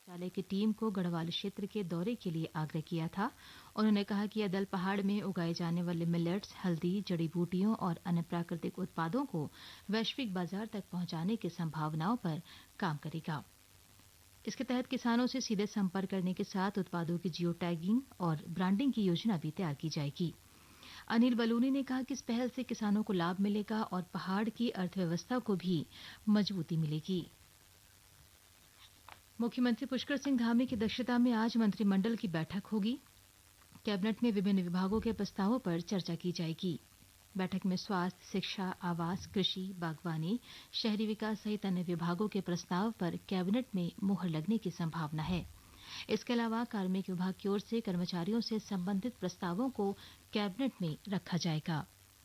निदेशालय की टीम को गढ़वाल क्षेत्र के दौरे के लिए आग्रह किया था। उन्होंने कहा कि यह दल पहाड़ में उगाए जाने वाले मिलेट्स, हल्दी, जड़ी बूटियों और अन्य प्राकृतिक उत्पादों को वैश्विक बाजार तक पहुंचाने की संभावनाओं पर काम करेगा। इसके तहत किसानों से सीधे संपर्क करने के साथ उत्पादों की जियो टैगिंग और ब्रांडिंग की योजना भी तैयार की जाएगी। अनिल बलूनी ने कहा कि इस पहल से किसानों को लाभ मिलेगा और पहाड़ की अर्थव्यवस्था को भी मजबूती मिलेगी। मुख्यमंत्री पुष्कर सिंह धामी की अध्यक्षता में आज मंत्रिमंडल की बैठक होगी। कैबिनेट में विभिन्न विभागों के प्रस्तावों पर चर्चा की जाएगी। बैठक में स्वास्थ्य, शिक्षा, आवास, कृषि, बागवानी, शहरी विकास सहित अन्य विभागों के प्रस्ताव पर कैबिनेट में मुहर लगने की संभावना है। इसके अलावा कार्मिक विभाग की ओर से कर्मचारियों से संबंधित प्रस्तावों को कैबिनेट में रखा जाएगा।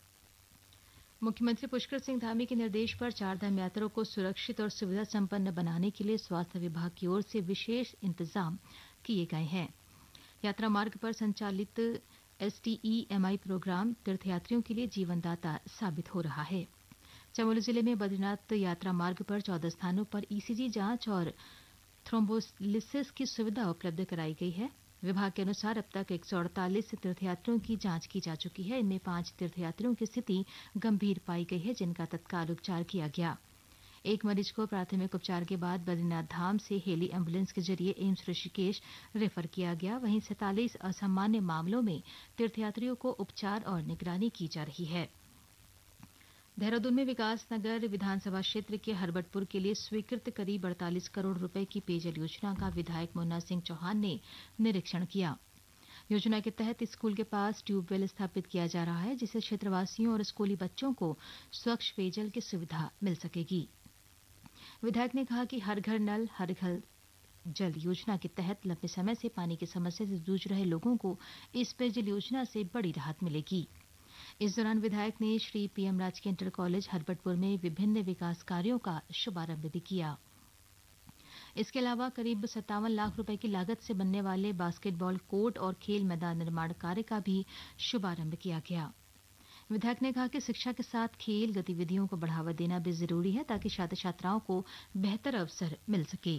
मुख्यमंत्री पुष्कर सिंह धामी के निर्देश पर चारधाम यात्रा को सुरक्षित और सुविधा संपन्न बनाने के लिए स्वास्थ्य विभाग की ओर से विशेष इंतजाम किए गए हैं। यात्रा मार्ग पर संचालित STEMI प्रोग्राम तीर्थयात्रियों के लिए जीवनदाता साबित हो रहा है। चमोली जिले में बद्रीनाथ यात्रा मार्ग पर 14 स्थानों पर ECG जांच और थ्रोम्बोलिसिस की सुविधा उपलब्ध कराई गई है। विभाग के अनुसार अब तक 148 तीर्थयात्रियों की जांच की जा चुकी है। इनमें 5 तीर्थयात्रियों की स्थिति गंभीर पाई गई है, जिनका तत्काल उपचार किया गया। एक मरीज को प्राथमिक उपचार के बाद बद्रीनाथ धाम से हेली एम्बुलेंस के जरिए एम्स ऋषिकेश रेफर किया गया। वहीं 47 असामान्य मामलों में तीर्थयात्रियों को उपचार और निगरानी की जा रही है। देहरादून में विकासनगर विधानसभा क्षेत्र के हरबटपुर के लिए स्वीकृत करीब 48 करोड़ रुपए की पेयजल योजना का विधायक मुन्ना सिंह चौहान ने निरीक्षण किया। योजना के तहत स्कूल के पास ट्यूबवेल स्थापित किया जा रहा है, जिससे क्षेत्रवासियों और स्कूली बच्चों को स्वच्छ पेयजल की सुविधा मिल सकेगी। विधायक ने कहा कि हर घर नल हर घर जल योजना के तहत लंबे समय से पानी की समस्या से जूझ रहे लोगों को इस पेयजल योजना से बड़ी राहत मिलेगी। इस दौरान विधायक ने श्री PM राजकीय इंटर कॉलेज हरबटपुर में विभिन्न विकास कार्यों का शुभारंभ भी किया। इसके अलावा करीब 57 लाख रुपए की लागत से बनने वाले बास्केटबॉल कोर्ट और खेल मैदान निर्माण कार्य का भी शुभारंभ किया गया। विधायक ने कहा कि शिक्षा के साथ खेल गतिविधियों को बढ़ावा देना भी जरूरी है, ताकि छात्र छात्राओं को बेहतर अवसर मिल सके।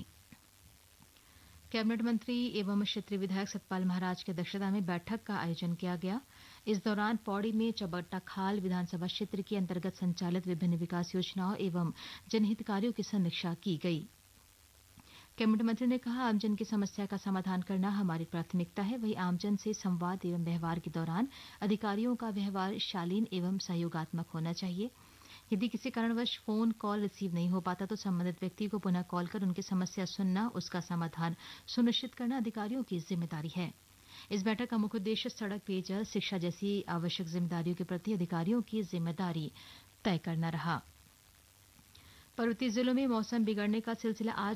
कैबिनेट मंत्री एवं क्षेत्रीय विधायक सतपाल महाराज की अध्यक्षता में बैठक का आयोजन किया गया। इस दौरान पौड़ी में चबट्टा खाल विधानसभा क्षेत्र के अंतर्गत संचालित विभिन्न विकास योजनाओं एवं जनहित कार्यों की समीक्षा की गई। कैबिनेट मंत्री ने कहा, आमजन की समस्या का समाधान करना हमारी प्राथमिकता है। वहीं आमजन से संवाद एवं व्यवहार के दौरान अधिकारियों का व्यवहार शालीन एवं सहयोगात्मक होना चाहिए। यदि किसी कारणवश फोन कॉल रिसीव नहीं हो पाता तो संबंधित व्यक्ति को पुनः कॉल कर उनकी समस्या सुनना, उसका समाधान सुनिश्चित करना अधिकारियों की जिम्मेदारी है। इस बैठक का मुख्य उद्देश्य सड़क, पेयजल, शिक्षा जैसी आवश्यक जिम्मेदारियों के प्रति अधिकारियों की जिम्मेदारी तय करना रहा। पर्वतीय जिलों में मौसम बिगड़ने का सिलसिला आज